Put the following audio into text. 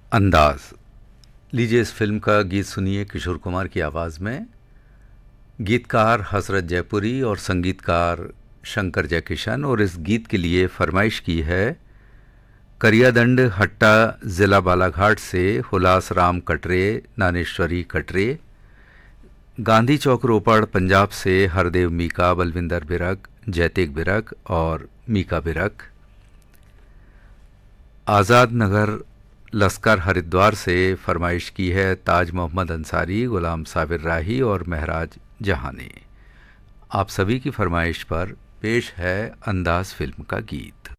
अंदाज। लीजिए इस फिल्म का गीत सुनिए किशोर कुमार की आवाज़ में। गीतकार हसरत जयपुरी और संगीतकार शंकर जयकिशन। और इस गीत के लिए फरमाइश की है करियादंड हट्टा ज़िला बालाघाट से हुलास राम कटरे, नानेश्वरी कटरे। गांधी चौक रोपड़ पंजाब से हरदेव मीका, बलविंदर बिरक, जैतेक बिरक और मीका बिरक। आज़ाद नगर लस्कर हरिद्वार से फरमाइश की है ताज मोहम्मद अंसारी, गुलाम साबिर राही और महराज जहाँ ने। आप सभी की फरमाइश पर पेश है अंदाज फिल्म का गीत।